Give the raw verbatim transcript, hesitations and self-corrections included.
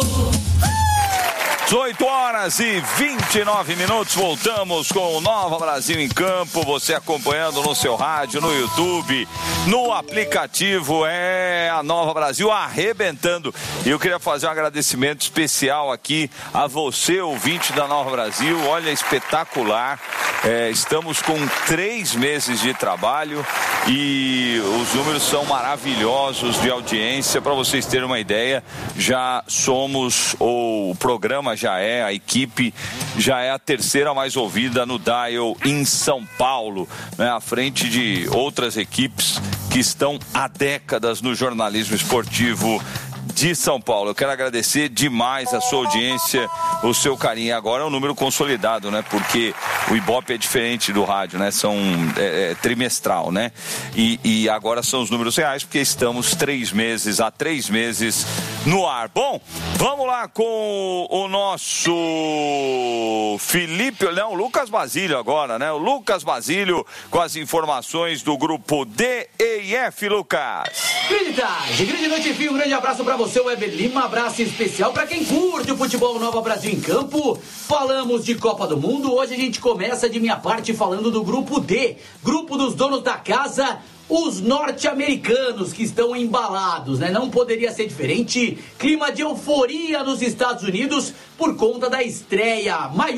dezoito horas e vinte e nove minutos, voltamos com o Nova Brasil em Campo, você acompanhando no seu rádio, no YouTube, no aplicativo, é a Nova Brasil arrebentando. E eu queria fazer um agradecimento especial aqui a você, ouvinte da Nova Brasil, olha, espetacular, é, estamos com três meses de trabalho e os números são maravilhosos de audiência. Para vocês terem uma ideia, já somos, ou o programa já é, a equipe já é a terceira mais ouvida no Dial em São Paulo, né, à frente de outras equipes que estão há décadas no jornalismo esportivo de São Paulo. Eu quero agradecer demais a sua audiência, o seu carinho. Agora é um número consolidado, né? Porque o Ibope é diferente do rádio, né? São é, é, trimestral, né? E, e agora são os números reais, porque estamos três meses, há três meses no ar. Bom, vamos lá com o nosso Felipe, não, o Lucas Basílio agora, né? O Lucas Basílio com as informações do grupo D E F, Lucas. Grande tarde, grande noite, enfim, um grande abraço pra você, Weber Lima, um abraço especial pra quem curte o futebol Nova Brasil em Campo. Falamos de Copa do Mundo, hoje a gente começa de minha parte falando do grupo D, grupo dos donos da casa, os norte-americanos que estão embalados, né? Não poderia ser diferente, clima de euforia nos Estados Unidos por conta da estreia maior